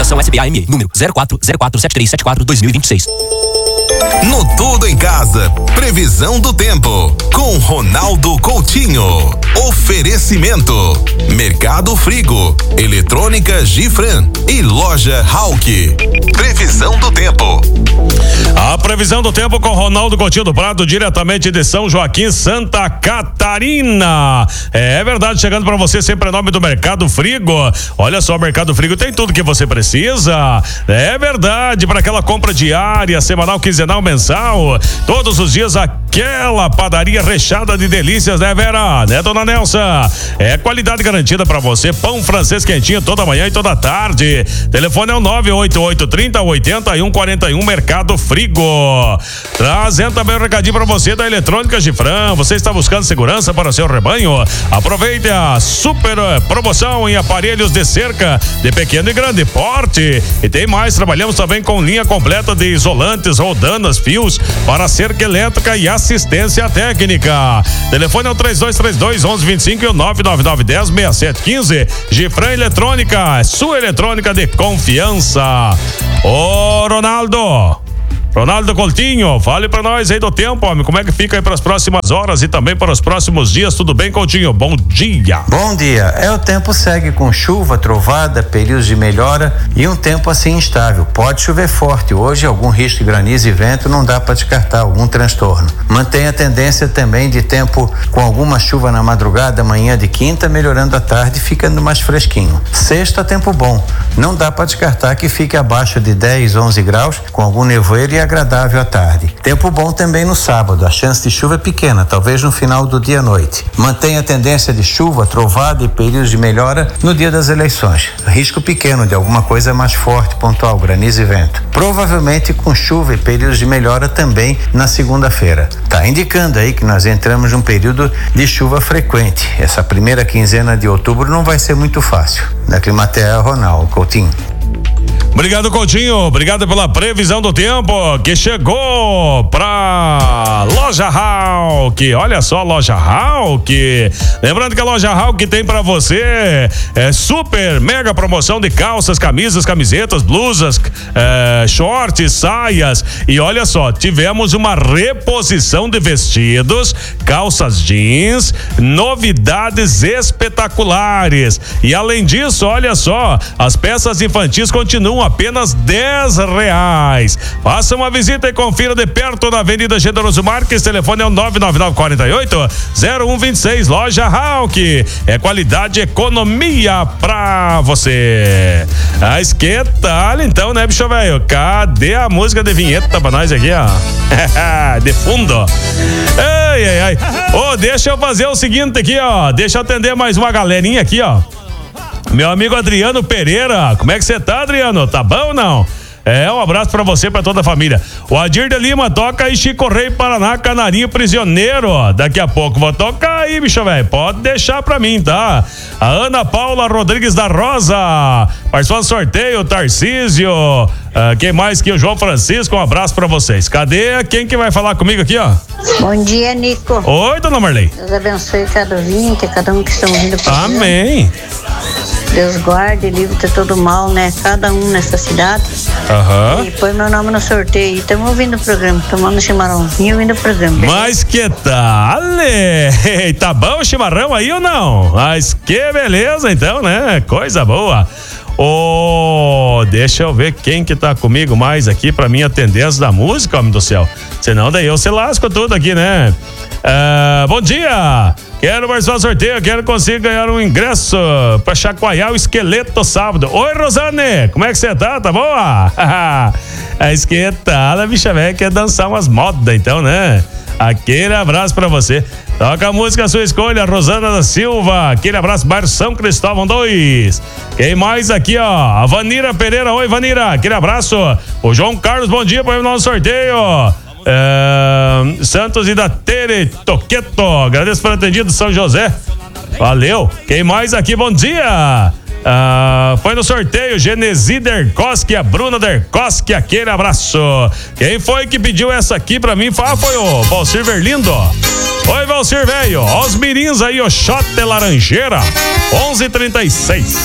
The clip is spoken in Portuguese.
Autorização SBA-ME, número 04047374-2026. No Tudo em Casa, previsão do tempo, com Ronaldo Coutinho. Oferecimento, Mercado Frigo, Eletrônica Gifran e Loja Hauck. Previsão do tempo. A previsão do tempo com Ronaldo Coutinho do Prado, diretamente de São Joaquim, Santa Catarina. É verdade, chegando para você sempre em nome do Mercado Frigo. Olha só, o Mercado Frigo tem tudo que você precisa. É verdade, para aquela compra diária, semanal, quinzenal, mensal, todos os dias aquela padaria recheada de delícias, né, Vera? Né, dona Nelsa? É qualidade garantida para você, pão francês quentinho toda manhã e toda tarde. Telefone é o 98830-8141, Mercado Frigo. Trazendo também um recadinho para você da Eletrônica Gifran. Você está buscando segurança para o seu rebanho? Aproveite a super promoção em aparelhos de cerca de pequeno e grande porte. E tem mais, trabalhamos também com linha completa de isolantes, rodanas, fios para cerca elétrica e assistência técnica. Telefone é o 3232-1125 e o 99910-6715. Gifran Eletrônica, sua eletrônica de confiança. Ô, Ronaldo Coutinho, fale pra nós aí do tempo, homem, como é que fica aí pras próximas horas e também para os próximos dias, tudo bem, Coutinho? Bom dia. Bom dia, o tempo segue com chuva, trovada, períodos de melhora e um tempo assim instável, pode chover forte, hoje algum risco de granizo e vento, não dá para descartar algum transtorno. Mantém a tendência também de tempo com alguma chuva na madrugada, manhã de quinta, melhorando à tarde, ficando mais fresquinho. Sexta, tempo bom, não dá para descartar que fique abaixo de 10, 11 graus, com algum nevoeiro e agradável à tarde. Tempo bom também no sábado, a chance de chuva é pequena, talvez no final do dia à noite. Mantém a tendência de chuva, trovada e períodos de melhora no dia das eleições. Risco pequeno de alguma coisa mais forte, pontual, granizo e vento. Provavelmente com chuva e períodos de melhora também na segunda-feira. Tá indicando aí que nós entramos num período de chuva frequente. Essa primeira quinzena de outubro não vai ser muito fácil. Da Climatea, Ronaldo Coutinho. Obrigado, Coutinho. Obrigado pela previsão do tempo que chegou pra Loja Hauck. Olha só, Loja Hauck. Lembrando que a Loja Hauck tem pra você super mega promoção de calças, camisas, camisetas, blusas, shorts, saias. E olha só, tivemos uma reposição de vestidos, calças jeans, novidades espetaculares. E além disso, olha só, as peças infantis continuam apenas R$10. Faça uma visita e confira de perto na Avenida Generoso Marques. Telefone é o 99948-0126. Loja Hauck. É qualidade e economia pra você. A esquentalha então, né, bicho velho? Cadê a música de vinheta pra nós aqui, ó? De fundo. Ai. Deixa eu fazer o seguinte aqui, ó. Deixa eu atender mais uma galerinha aqui, ó. Meu amigo Adriano Pereira, como é que você tá, Adriano? Tá bom ou não? Um abraço pra você e pra toda a família. O Adir de Lima toca aí Chico Rei Paraná, Canarinho Prisioneiro. Daqui a pouco vou tocar aí, bicho velho. Pode deixar pra mim, tá? A Ana Paula Rodrigues da Rosa, participando do sorteio, Tarcísio. Quem mais que o João Francisco? Um abraço pra vocês. Cadê quem que vai falar comigo aqui, ó? Bom dia, Nico. Oi, dona Marley. Deus abençoe cada ouvinte, cada um que está ouvindo. Amém. Deus guarde e livre de todo mal, né? Cada um nessa cidade. E põe meu nome no sorteio. Estamos ouvindo o programa, tomando chimarrãozinho e ouvindo o programa. Beleza? Mas que tal? Tá bom o chimarrão aí ou não? Mas que beleza então, né? Coisa boa. Deixa eu ver quem que tá comigo mais aqui pra mim atender as da música, homem do céu. Senão daí eu se lasco tudo aqui, né? Bom dia! Quero participar do sorteio, quero conseguir ganhar um ingresso pra chacoalhar o esqueleto sábado. Oi, Rosane, como é que você tá? Tá boa? A esquentada, bicha velha, quer dançar umas modas então, né? Aquele abraço pra você. Toca a música à sua escolha, Rosana da Silva. Aquele abraço, bairro São Cristóvão 2. Quem mais aqui, ó? A Vanira Pereira. Oi, Vanira. Aquele abraço. O João Carlos, bom dia para o nosso sorteio. Santos e da Tere Toqueto. Agradeço pelo atendido, São José. Valeu. Quem mais aqui? Bom dia. Foi no sorteio Genesi Derkoski, a Bruna Derkoski, aquele abraço. Quem foi que pediu essa aqui pra mim? Foi o Valcir Verlindo. Oi, Valcir, velho. Ó os mirins aí, o shot de laranjeira, 11h36.